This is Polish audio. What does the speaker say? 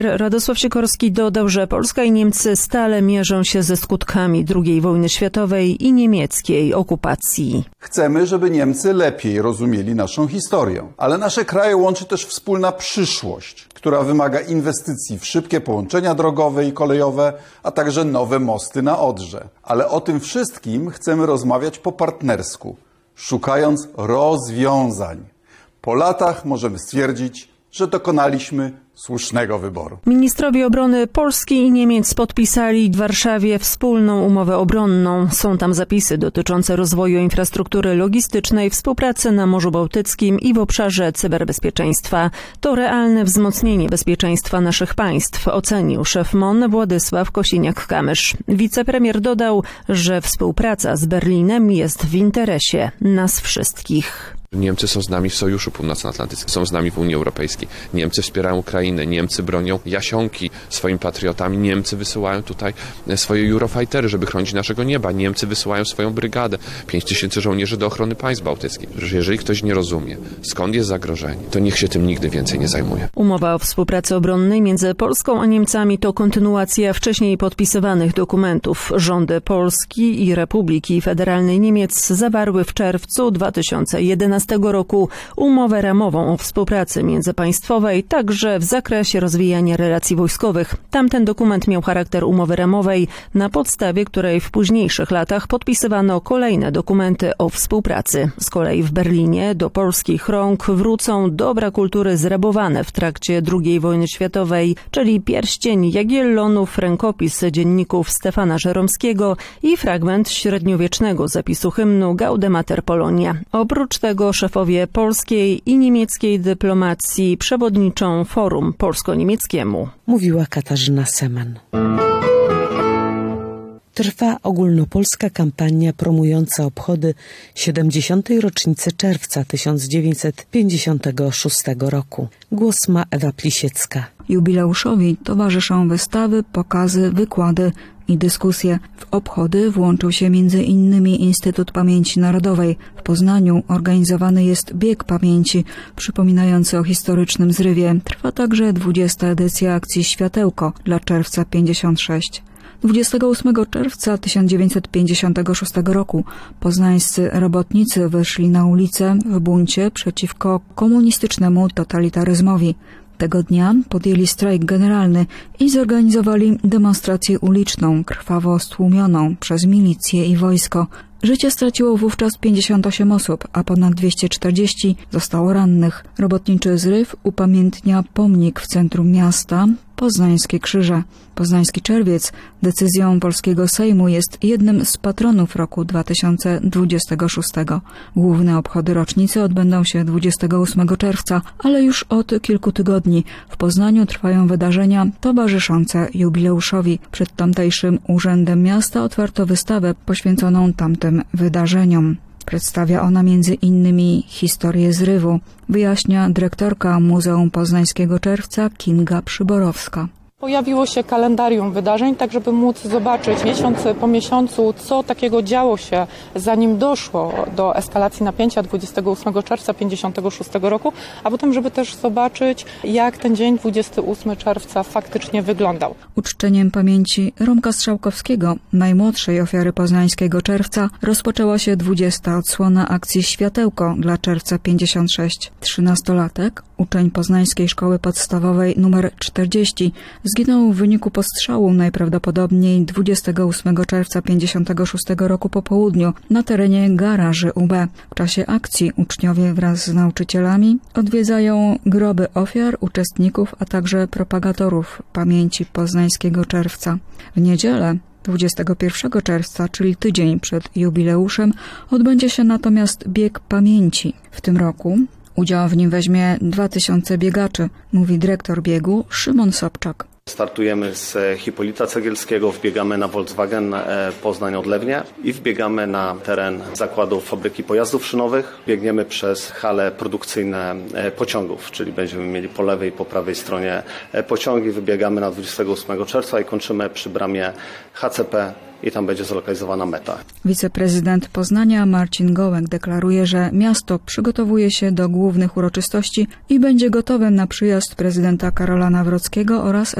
Radosław Sikorski dodał, że Polska i Niemcy stale mierzą się ze skutkami II wojny światowej i niemieckiej okupacji. Chcemy, żeby Niemcy lepiej rozumieli naszą historię, ale nasze kraje łączy też wspólna przyszłość, która wymaga inwestycji w szybkie połączenia drogowe i kolejowe, a także nowe mosty na Odrze. Ale o tym wszystkim chcemy rozmawiać po partnersku, szukając rozwiązań. Po latach możemy stwierdzić, że dokonaliśmy słusznego wyboru. Ministrowie obrony Polski i Niemiec podpisali w Warszawie wspólną umowę obronną. Są tam zapisy dotyczące rozwoju infrastruktury logistycznej, współpracy na Morzu Bałtyckim i w obszarze cyberbezpieczeństwa. To realne wzmocnienie bezpieczeństwa naszych państw, ocenił szef MON Władysław Kosiniak-Kamysz. Wicepremier dodał, że współpraca z Berlinem jest w interesie nas wszystkich. Niemcy są z nami w Sojuszu Północnoatlantyckim, są z nami w Unii Europejskiej. Niemcy wspierają Ukrainę, Niemcy bronią Jasionki swoimi patriotami, Niemcy wysyłają tutaj swoje Eurofightery, żeby chronić naszego nieba. Niemcy wysyłają swoją brygadę, 5000 żołnierzy do ochrony państw bałtyckich. Jeżeli ktoś nie rozumie, skąd jest zagrożenie, to niech się tym nigdy więcej nie zajmuje. Umowa o współpracy obronnej między Polską a Niemcami to kontynuacja wcześniej podpisywanych dokumentów. Rządy Polski i Republiki Federalnej Niemiec zawarły w czerwcu 2011 roku umowę ramową o współpracy międzypaństwowej, także w zakresie rozwijania relacji wojskowych. Tamten dokument miał charakter umowy ramowej, na podstawie której w późniejszych latach podpisywano kolejne dokumenty o współpracy. Z kolei w Berlinie do polskich rąk wrócą dobra kultury zrabowane w trakcie II wojny światowej, czyli pierścień Jagiellonów, rękopis dzienników Stefana Żeromskiego i fragment średniowiecznego zapisu hymnu Gaudemater Polonia. Oprócz tego szefowie polskiej i niemieckiej dyplomacji przewodniczą Forum Polsko-Niemieckiemu. Mówiła Katarzyna Seman. Trwa ogólnopolska kampania promująca obchody 70. rocznicy czerwca 1956 roku. Głos ma Ewa Plisiecka. Jubileuszowi towarzyszą wystawy, pokazy, wykłady i dyskusje. W obchody włączył się m.in. Instytut Pamięci Narodowej. W Poznaniu organizowany jest Bieg Pamięci, przypominający o historycznym zrywie. Trwa także 20. edycja akcji Światełko dla czerwca 56. 28 czerwca 1956 roku poznańscy robotnicy wyszli na ulicę w buncie przeciwko komunistycznemu totalitaryzmowi. Tego dnia podjęli strajk generalny i zorganizowali demonstrację uliczną, krwawo stłumioną przez milicję i wojsko. Życie straciło wówczas 58 osób, a ponad 240 zostało rannych. Robotniczy zryw upamiętnia pomnik w centrum miasta, Poznańskie Krzyże. Poznański Czerwiec decyzją polskiego Sejmu jest jednym z patronów roku 2026. Główne obchody rocznicy odbędą się 28 czerwca, ale już od kilku tygodni w Poznaniu trwają wydarzenia towarzyszące jubileuszowi. Przed tamtejszym Urzędem Miasta otwarto wystawę poświęconą tamtym wydarzeniom. Przedstawia ona m.in. historię zrywu, wyjaśnia dyrektorka Muzeum Poznańskiego Czerwca Kinga Przyborowska. Pojawiło się kalendarium wydarzeń, tak żeby móc zobaczyć miesiąc po miesiącu, co takiego działo się, zanim doszło do eskalacji napięcia 28 czerwca 1956 roku, a potem, żeby też zobaczyć, jak ten dzień 28 czerwca faktycznie wyglądał. Uczczeniem pamięci Romka Strzałkowskiego, najmłodszej ofiary poznańskiego czerwca, rozpoczęła się 20. odsłona akcji Światełko dla czerwca 56. 13-latek, uczeń Poznańskiej Szkoły Podstawowej nr 40, zginął w wyniku postrzału najprawdopodobniej 28 czerwca 1956 roku po południu na terenie garaży UB. W czasie akcji uczniowie wraz z nauczycielami odwiedzają groby ofiar, uczestników, a także propagatorów pamięci poznańskiego czerwca. W niedzielę 21 czerwca, czyli tydzień przed jubileuszem, odbędzie się natomiast Bieg Pamięci. W tym roku udział w nim weźmie 2000 biegaczy, mówi dyrektor biegu Szymon Sobczak. Startujemy z Hipolita Cegielskiego, wbiegamy na Volkswagen Poznań-Odlewnie i wbiegamy na teren zakładu fabryki pojazdów szynowych. Biegniemy przez hale produkcyjne pociągów, czyli będziemy mieli po lewej i po prawej stronie pociągi. Wybiegamy na 28 czerwca i kończymy przy bramie HCP i tam będzie zlokalizowana meta. Wiceprezydent Poznania Marcin Gołęk deklaruje, że miasto przygotowuje się do głównych uroczystości i będzie gotowym na przyjazd prezydenta Karola Nawrockiego oraz